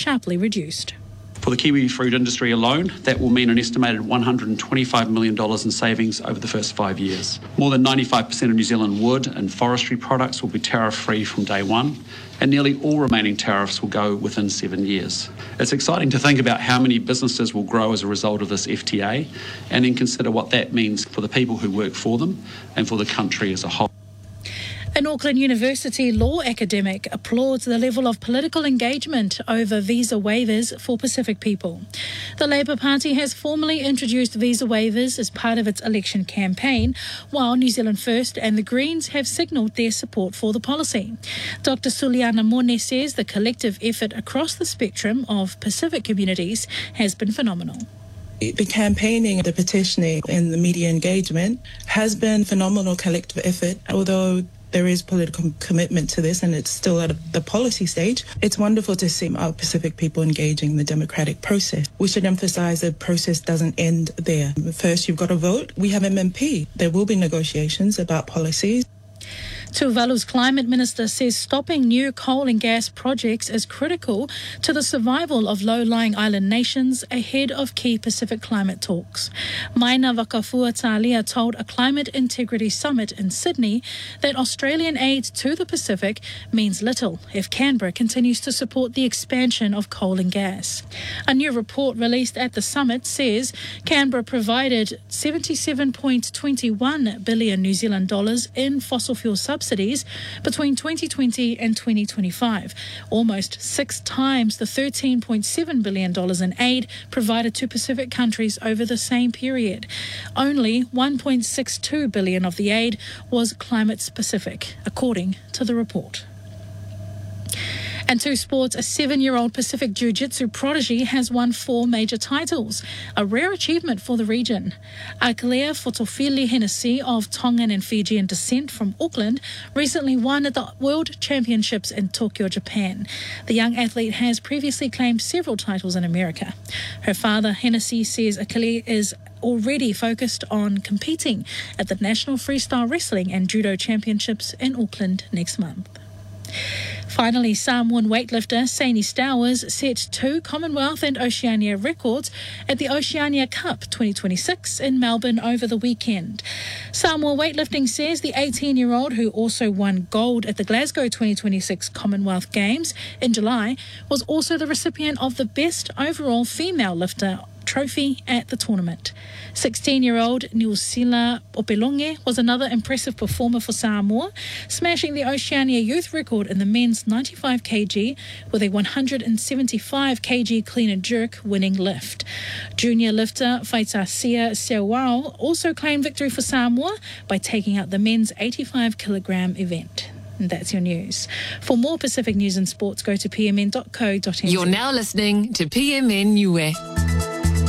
sharply reduced. For the kiwi fruit industry alone, that will mean an estimated $125 million in savings over the first 5 years. More than 95% of New Zealand wood and forestry products will be tariff-free from day one, and nearly all remaining tariffs will go within 7 years. It's exciting to think about how many businesses will grow as a result of this FTA, and then consider what that means for the people who work for them and for the country as a whole. An Auckland University law academic applauds the level of political engagement over visa waivers for Pacific people. The Labour Party has formally introduced visa waivers as part of its election campaign, while New Zealand First and the Greens have signalled their support for the policy. Dr. Suliana Mone says the collective effort across the spectrum of Pacific communities has been phenomenal. The campaigning, the petitioning and the media engagement has been phenomenal collective effort, although there is political commitment to this and it's still at the policy stage. It's wonderful to see our Pacific people engaging in the democratic process. We should emphasise the process doesn't end there. First, you've got to vote. We have MMP. There will be negotiations about policies. Tuvalu's climate minister says stopping new coal and gas projects is critical to the survival of low-lying island nations ahead of key Pacific climate talks. Maina Wakafuatalia told a climate integrity summit in Sydney that Australian aid to the Pacific means little if Canberra continues to support the expansion of coal and gas. A new report released at the summit says Canberra provided 77.21 billion New Zealand dollars in fossil fuel subsidies between 2020 and 2025, almost 6 times the $13.7 billion in aid provided to Pacific countries over the same period. Only $1.62 billion of the aid was climate specific, according to the report. And to sports, a 7-year-old Pacific Jiu-Jitsu prodigy has won 4 major titles, a rare achievement for the region. Akalea Fotofili Hennessy of Tongan and Fijian descent from Auckland recently won at the World Championships in Tokyo, Japan. The young athlete has previously claimed several titles in America. Her father, Hennessy, says Akalea is already focused on competing at the National Freestyle Wrestling and Judo Championships in Auckland next month. Finally, Samoan weightlifter Saini Stowers set 2 Commonwealth and Oceania records at the Oceania Cup 2026 in Melbourne over the weekend. Samoa Weightlifting says the 18-year-old, who also won gold at the Glasgow 2026 Commonwealth Games in July, was also the recipient of the Best Overall Female Lifter trophy at the tournament. 16-year-old Niusila Opelonge was another impressive performer for Samoa, smashing the Oceania youth record in the men's 95 kg with a 175 kg clean and jerk winning lift. Junior lifter Faitasia Sewao also claimed victory for Samoa by taking out the men's 85 kilogram event. And that's your news. For more Pacific news and sports, go to pmn.co.nz. You're now listening to PMN Niue.